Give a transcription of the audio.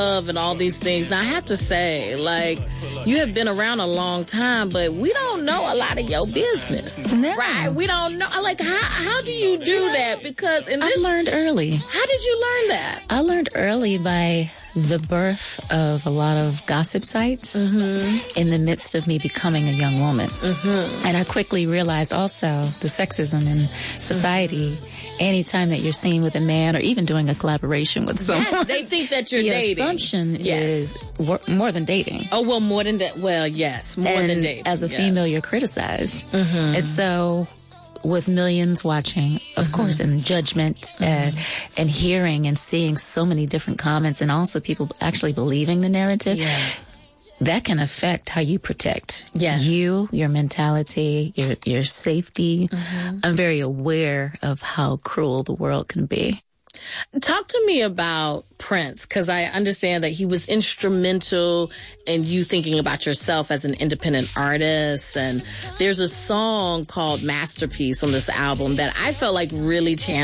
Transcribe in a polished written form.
love and all these things. Now, I have to say, like, you have been around a long time, but we don't know a lot of your business. No. Right? We don't know. Like, how do you do that? Because I learned early. How did you learn that? I learned early by the birth of a lot of gossip sites in the midst of me becoming a young woman. And I quickly realized also the sexism in society. Anytime that you're seen with a man or even doing a collaboration with someone. Yes, they think that you're the dating. The assumption is more than dating. Oh, well, more than that. Well, yes, more than dating. As a female, you're criticized. And so with millions watching, of course, and judgment and hearing and seeing so many different comments and also people actually believing the narrative. That can affect how you protect you, your mentality, your safety. I'm very aware of how cruel the world can be. Talk to me about Prince, because I understand that he was instrumental in you thinking about yourself as an independent artist. And there's a song called Masterpiece on this album that I felt like really channeled